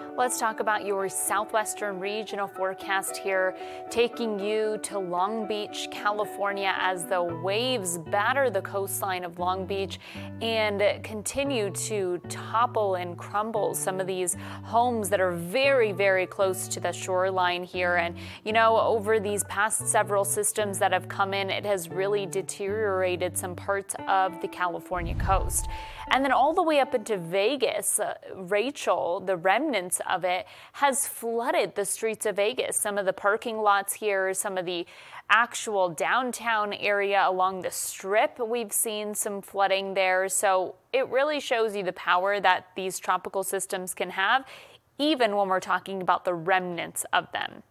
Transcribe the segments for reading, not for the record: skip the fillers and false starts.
Let's talk about your southwestern regional forecast here, taking you to Long Beach, California, as the waves batter the coastline of Long Beach and continue to topple and crumble some of these homes that are very, very close to the shoreline here. And, you know, over these past several systems that have come in, it has really deteriorated some parts of the California coast. And then all the way up into Vegas, Rachel, the remnants of it has flooded the streets of Vegas. Some of the parking lots here, some of the actual downtown area along the Strip, we've seen some flooding there. So it really shows you the power that these tropical systems can have, even when we're talking about the remnants of them.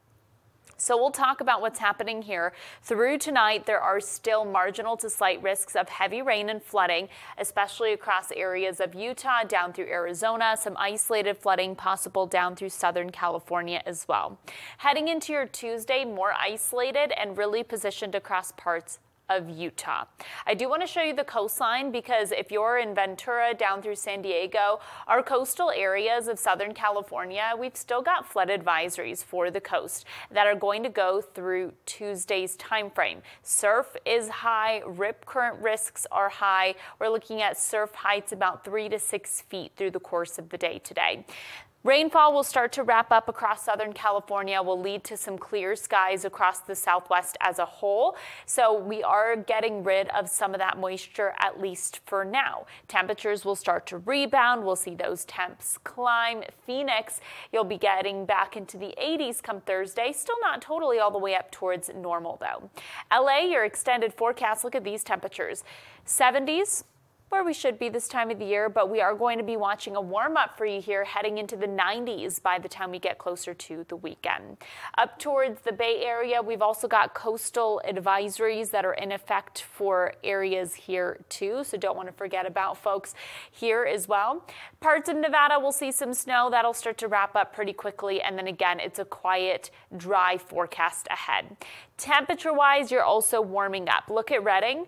So we'll talk about what's happening here. Through tonight, there are still marginal to slight risks of heavy rain and flooding, especially across areas of Utah down through Arizona. Some isolated flooding possible down through Southern California as well. Heading into your Tuesday, more isolated and really positioned across parts of Utah. I do want to show you the coastline because if you're in Ventura down through San Diego, our coastal areas of Southern California, we've still got flood advisories for the coast that are going to go through Tuesday's time frame. Surf is high, rip current risks are high. We're looking at surf heights about 3 to 6 feet through the course of the day today. Rainfall will start to wrap up across Southern California, will lead to some clear skies across the Southwest as a whole. So we are getting rid of some of that moisture, at least for now. Temperatures will start to rebound. We'll see those temps climb. Phoenix, you'll be getting back into the 80s come Thursday. Still not totally all the way up towards normal, though. LA, your extended forecast, look at these temperatures. 70s. Where we should be this time of the year, but we are going to be watching a warm up for you here heading into the 90s by the time we get closer to the weekend. Up towards the Bay Area, we've also got coastal advisories that are in effect for areas here too, so don't want to forget about folks here as well. Parts of Nevada will see some snow that'll start to wrap up pretty quickly, and then again, it's a quiet, dry forecast ahead. Temperature-wise, you're also warming up. Look at Redding,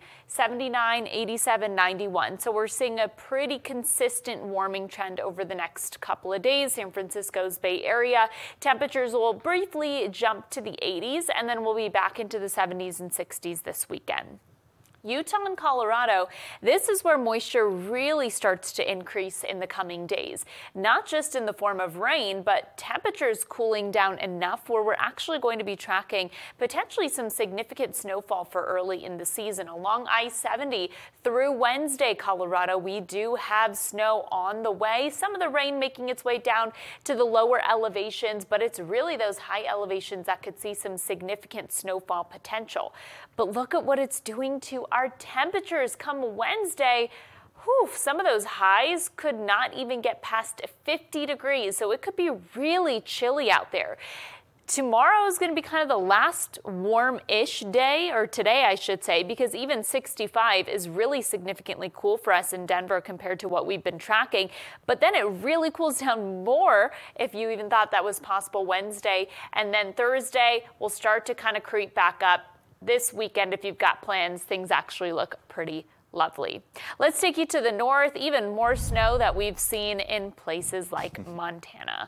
79, 87, 91. So we're seeing a pretty consistent warming trend over the next couple of days. San Francisco's Bay Area, temperatures will briefly jump to the 80s, and then we'll be back into the 70s and 60s this weekend. Utah and Colorado, this is where moisture really starts to increase in the coming days, not just in the form of rain, but temperatures cooling down enough where we're actually going to be tracking potentially some significant snowfall for early in the season. Along I-70 through Wednesday, Colorado, we do have snow on the way. Some of the rain making its way down to the lower elevations, but it's really those high elevations that could see some significant snowfall potential. But look at what it's doing to our temperatures come Wednesday. Whew, some of those highs could not even get past 50 degrees, so it could be really chilly out there. Tomorrow is going to be kind of the last warm-ish day, or today I should say, because even 65 is really significantly cool for us in Denver compared to what we've been tracking. But then it really cools down more if you even thought that was possible Wednesday. And then Thursday will start to kind of creep back up. This weekend, if you've got plans, things actually look pretty lovely. Let's take you to the north, even more snow that we've seen in places like Montana.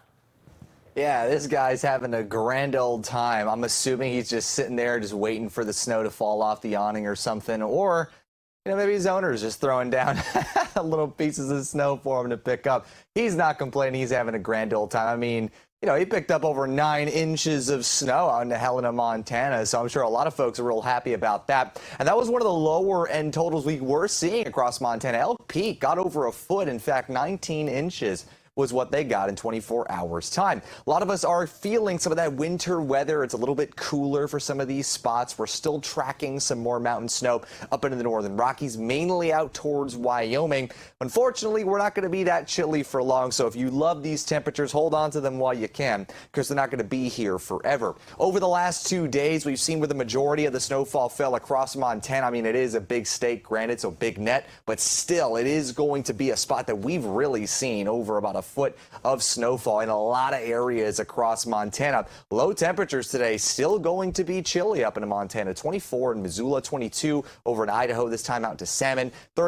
Yeah, this guy's having a grand old time. I'm assuming he's just sitting there just waiting for the snow to fall off the awning or something. Or, you know, maybe his owner's just throwing down little pieces of snow for him to pick up. He's not complaining. He's having a grand old time. I mean, you know, he picked up over 9 inches of snow out in Helena, Montana, so I'm sure a lot of folks are real happy about that. And that was one of the lower end totals we were seeing across Montana. Elk Peak got over a foot, in fact, 19 inches. Was what they got in 24 hours time. A lot of us are feeling some of that winter weather. It's a little bit cooler for some of these spots. We're still tracking some more mountain snow up into the northern Rockies, mainly out towards Wyoming. Unfortunately, we're not going to be that chilly for long. So if you love these temperatures, hold on to them while you can, because they're not going to be here forever. Over the last 2 days, we've seen where the majority of the snowfall fell across Montana. I mean, it is a big state, granted, so big net, but still, it is going to be a spot that we've really seen over about a foot of snowfall in a lot of areas across Montana. Low temperatures today, still going to be chilly up in Montana. 24 in Missoula, 22 over in Idaho, this time out to Salmon,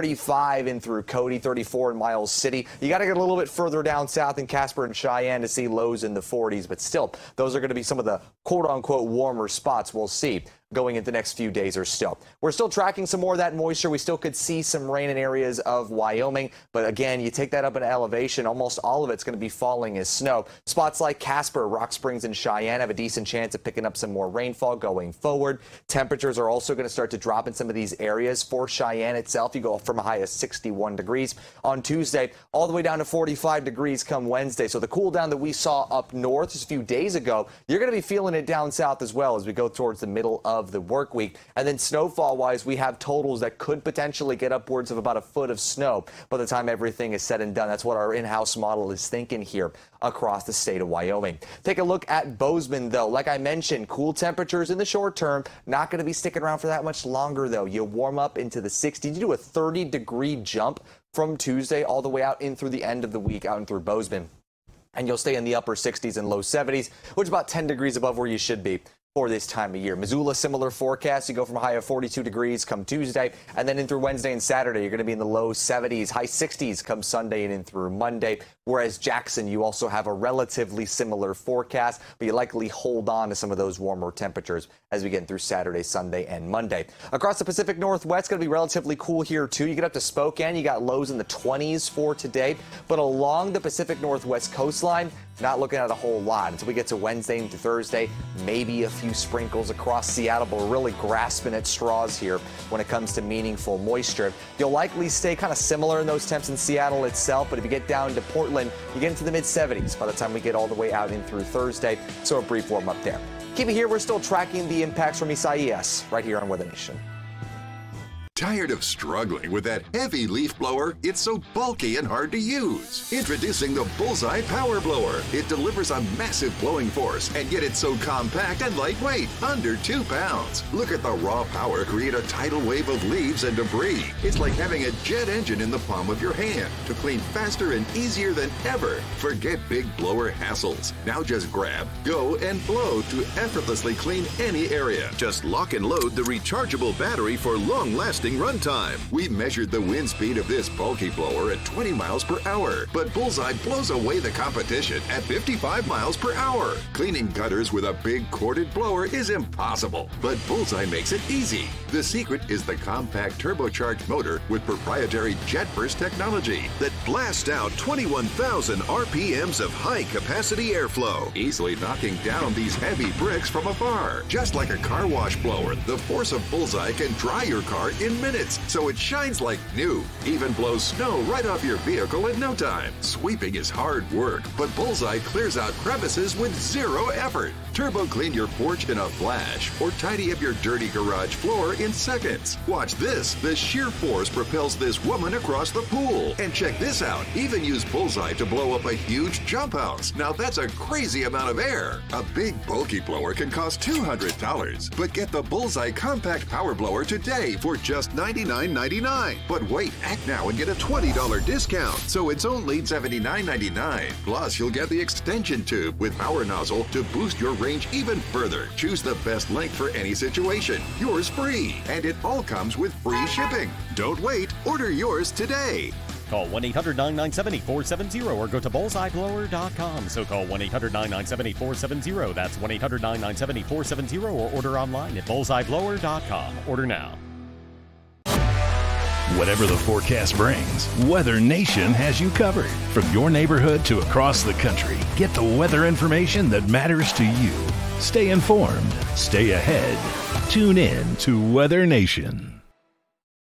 35 in through Cody, 34 in Miles City. You got to get a little bit further down south in Casper and Cheyenne to see lows in the 40s, but still, those are going to be some of the quote-unquote warmer spots we'll see going into the next few days or so. We're still tracking some more of that moisture. We still could see some rain in areas of Wyoming, but again, you take that up in elevation, almost all of it's going to be falling as snow. Spots like Casper, Rock Springs, and Cheyenne have a decent chance of picking up some more rainfall going forward. Temperatures are also going to start to drop in some of these areas. For Cheyenne itself, you go from a high of 61 degrees on Tuesday, all the way down to 45 degrees come Wednesday. So the cool down that we saw up north just a few days ago, you're going to be feeling it down south as well as we go towards the middle of the work week. And then snowfall wise, we have totals that could potentially get upwards of about a foot of snow by the time everything is said and done. That's what our in-house model is thinking here across the state of Wyoming. Take a look at Bozeman, though. Like I mentioned, cool temperatures in the short term, not going to be sticking around for that much longer, though. You warm up into the 60s. You do a 30-degree jump from Tuesday all the way out in through the end of the week out and through Bozeman. And you'll stay in the upper 60s and low 70s, which is about 10 degrees above where you should be for this time of year. Missoula, similar forecast. You go from a high of 42 degrees come Tuesday, and then in through Wednesday and Saturday, you're going to be in the low 70s, high 60s come Sunday and in through Monday. Whereas Jackson, you also have a relatively similar forecast, but you likely hold on to some of those warmer temperatures as we get through Saturday, Sunday, and Monday. Across the Pacific Northwest, going to be relatively cool here, too. You get up to Spokane, you got lows in the 20s for today, but along the Pacific Northwest coastline, not looking at a whole lot until we get to Wednesday into Thursday. Maybe a few sprinkles across Seattle, but we're really grasping at straws here when it comes to meaningful moisture. You'll likely stay kind of similar in those temps in Seattle itself, but if you get down to Portland, you get into the mid-70s by the time we get all the way out in through Thursday. So a brief warm up there. Keep it here. We're still tracking the impacts from Isaias right here on Weather Nation. Tired of struggling with that heavy leaf blower? It's so bulky and hard to use. Introducing the Bullseye Power Blower. It delivers a massive blowing force, and yet it's so compact and lightweight, under 2 pounds. Look at the raw power create a tidal wave of leaves and debris. It's like having a jet engine in the palm of your hand to clean faster and easier than ever. Forget big blower hassles. Now just grab, go, and blow to effortlessly clean any area. Just lock and load the rechargeable battery for long-lasting runtime. We measured the wind speed of this bulky blower at 20 miles per hour, but Bullseye blows away the competition at 55 miles per hour. Cleaning gutters with a big corded blower is impossible, but Bullseye makes it easy. The secret is the compact turbocharged motor with proprietary jet burst technology that blasts out 21,000 RPMs of high-capacity airflow, easily knocking down these heavy bricks from afar. Just like a car wash blower, the force of Bullseye can dry your car in minutes, so it shines like new. Even blows snow right off your vehicle in no time. Sweeping is hard work, but Bullseye clears out crevices with zero effort. Turbo clean your porch in a flash, or tidy up your dirty garage floor in seconds. Watch this. The sheer force propels this woman across the pool. And check this out. Even use Bullseye to blow up a huge jump house. Now that's a crazy amount of air. A big bulky blower can cost $200, but get the Bullseye Compact Power Blower today for just $99.99. But wait, act now and get a $20 discount, so it's only $79.99. Plus, you'll get the extension tube with power nozzle to boost your range even further. Choose the best length for any situation. Yours free, and it all comes with free shipping. Don't wait. Order yours today. Call 1-800-997-8470 or go to bullseyeblower.com. So call 1-800-997-8470. That's 1-800-997-8470 or order online at bullseyeblower.com. Order now. Whatever the forecast brings, Weather Nation has you covered. From your neighborhood to across the country, get the weather information that matters to you. Stay informed. Stay ahead. Tune in to Weather Nation.